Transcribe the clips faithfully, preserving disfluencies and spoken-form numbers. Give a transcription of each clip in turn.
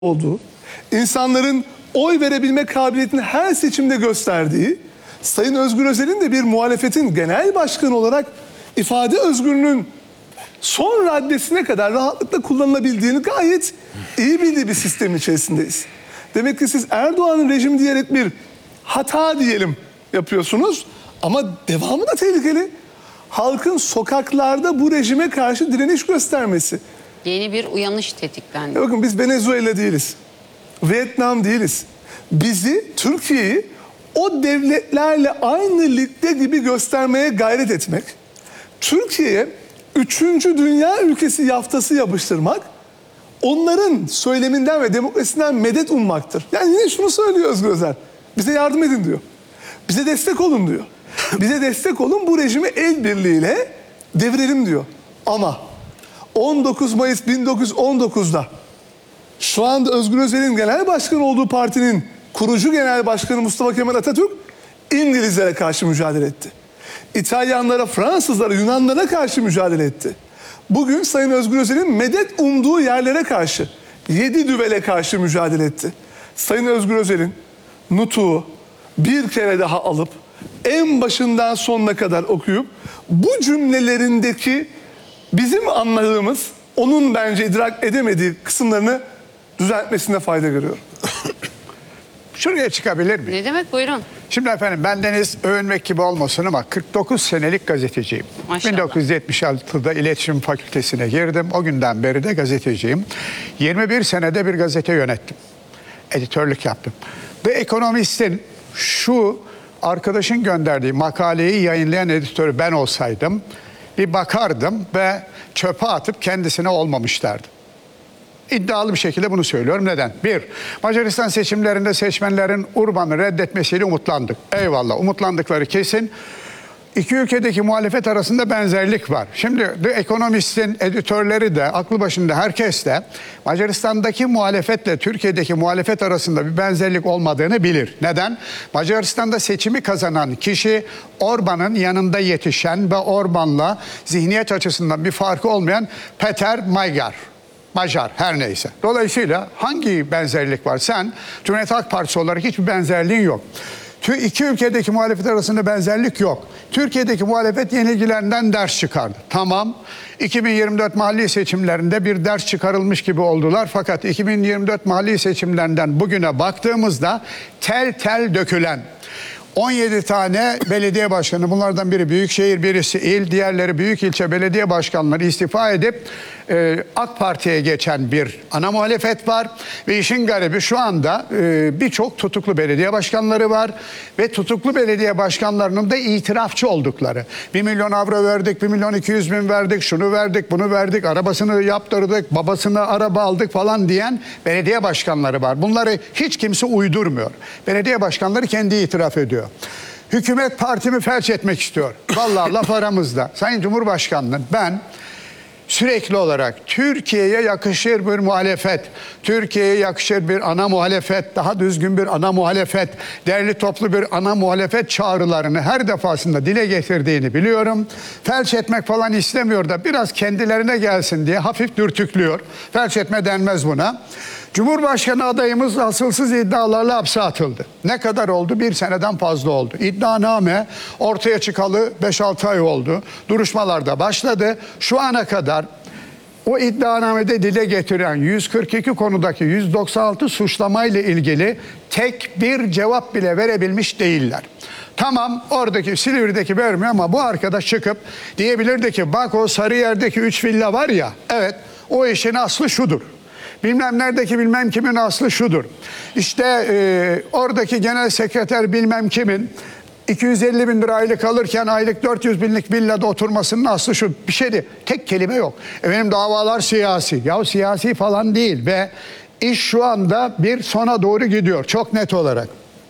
olduğu, insanların oy verebilme kabiliyetini her seçimde gösterdiği, Sayın Özgür Özel'in de bir muhalefetin genel başkanı olarak ifade özgürlüğünün son raddesine kadar rahatlıkla kullanılabildiğini gayet iyi bildiği bir sistem içerisindeyiz. Demek ki siz Erdoğan'ın rejimi diyerek bir hata diyelim yapıyorsunuz ama devamı da tehlikeli. Halkın sokaklarda bu rejime karşı direniş göstermesi. Yeni bir uyanış tetiklendi. Ya bakın biz Venezuela değiliz. Vietnam değiliz. Bizi, Türkiye'yi o devletlerle aynı ligde gibi göstermeye gayret etmek, Türkiye'ye üçüncü dünya ülkesi yaftası yapıştırmak, onların söyleminden ve demokrasisinden medet ummaktır. Yani yine şunu söylüyor Özgür Özel. Bize yardım edin diyor. Bize destek olun diyor. Bize destek olun, bu rejimi el birliğiyle devirelim diyor. Ama on dokuz Mayıs bin dokuz yüz on dokuz'da şu anda Özgür Özel'in genel başkanı olduğu partinin kurucu genel başkanı Mustafa Kemal Atatürk İngilizlere karşı mücadele etti. İtalyanlara, Fransızlara, Yunanlara karşı mücadele etti. Bugün Sayın Özgür Özel'in medet umduğu yerlere karşı, yedi düvele karşı mücadele etti. Sayın Özgür Özel'in nutuğu bir kere daha alıp en başından sonuna kadar okuyup bu cümlelerindeki bizim anladığımız, onun bence idrak edemediği kısımlarını düzeltmesine fayda görüyorum. Şuraya çıkabilir miyim? Ne demek, buyurun. Şimdi efendim, bendeniz övünmek gibi olmasın ama kırk dokuz senelik gazeteciyim. Maşallah. bin dokuz yüz yetmiş altı'da İletişim Fakültesine girdim. O günden beri de gazeteciyim. yirmi bir senede bir gazete yönettim. Editörlük yaptım. The Economist'in şu arkadaşın gönderdiği makaleyi yayınlayan editörü ben olsaydım bir bakardım ve çöpe atıp kendisine olmamış derdim. İddialı bir şekilde bunu söylüyorum. Neden? Bir, Macaristan seçimlerinde seçmenlerin Urban'ı reddetmesiyle umutlandık. Eyvallah, umutlandıkları kesin. İki ülkedeki muhalefet arasında benzerlik var. Şimdi The Economist'in editörleri de, aklı başında herkes de Macaristan'daki muhalefetle Türkiye'deki muhalefet arasında bir benzerlik olmadığını bilir. Neden? Macaristan'da seçimi kazanan kişi Orban'ın yanında yetişen ve Orban'la zihniyet açısından bir farkı olmayan Peter Magyar. Macar, her neyse. Dolayısıyla hangi benzerlik var? Sen Cumhuriyet Halk Partisi olarak hiçbir benzerliğin yok. İki ülkedeki muhalefet arasında benzerlik yok. Türkiye'deki muhalefet yenilgilerinden ders çıkardı. Tamam, iki bin yirmi dört mahalli seçimlerinde bir ders çıkarılmış gibi oldular. Fakat iki bin yirmi dört mahalli seçimlerinden bugüne baktığımızda tel tel dökülen on yedi tane belediye başkanı, bunlardan biri büyükşehir, birisi il, diğerleri büyük ilçe belediye başkanları istifa edip e, AK Parti'ye geçen bir ana muhalefet var. Ve işin garibi şu anda e, birçok tutuklu belediye başkanları var. Ve tutuklu belediye başkanlarının da itirafçı oldukları. bir milyon avro verdik, bir milyon iki yüz bin verdik, şunu verdik, bunu verdik, arabasını yaptırdık, babasına araba aldık falan diyen belediye başkanları var. Bunları hiç kimse uydurmuyor. Belediye başkanları kendi itiraf ediyor. Hükümet partimi felç etmek istiyor. Vallahi laf aramızda. Sayın Cumhurbaşkanı, ben sürekli olarak Türkiye'ye yakışır bir muhalefet, Türkiye'ye yakışır bir ana muhalefet, daha düzgün bir ana muhalefet, derli toplu bir ana muhalefet çağrılarını her defasında dile getirdiğini biliyorum. Felç etmek falan istemiyor da biraz kendilerine gelsin diye hafif dürtüklüyor. Felç etme denmez buna. Cumhurbaşkanı adayımız asılsız iddialarla hapse atıldı. Ne kadar oldu? Bir seneden fazla oldu. İddianame ortaya çıkalı beş altı ay oldu. Duruşmalar da başladı. Şu ana kadar o iddianamede dile getiren yüz kırk iki konudaki yüz doksan altı suçlamayla ilgili tek bir cevap bile verebilmiş değiller. Tamam, oradaki Silivri'deki vermiyor ama bu arkadaş çıkıp diyebilirdi ki bak o Sarıyer'deki üç villa var ya, evet, o işin aslı şudur. Bilmem neredeki bilmem kimin aslı şudur. İşte e, oradaki genel sekreter bilmem kimin iki yüz elli bin lira aylık alırken aylık dört yüz binlik villada oturmasının aslı şu. Bir şey değil. Tek kelime yok. Efendim davalar siyasi. Ya siyasi falan değil ve iş şu anda bir sona doğru gidiyor. Çok net olarak.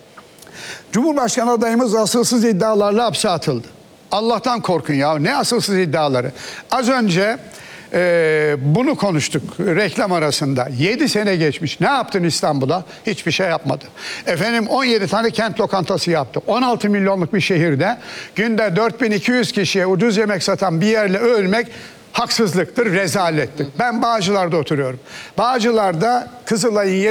Cumhurbaşkanı adayımız asılsız iddialarla hapse atıldı. Allah'tan korkun ya. Ne asılsız iddiaları? Az önce Ee, bunu konuştuk reklam arasında. yedi sene geçmiş. Ne yaptın İstanbul'a? Hiçbir şey yapmadı. Efendim on yedi tane kent lokantası yaptı. on altı milyonluk bir şehirde günde dört bin iki yüz kişiye ucuz yemek satan bir yerle övülmek haksızlıktır, rezalettir. Ben Bağcılar'da oturuyorum. Bağcılar'da Kızılay'ın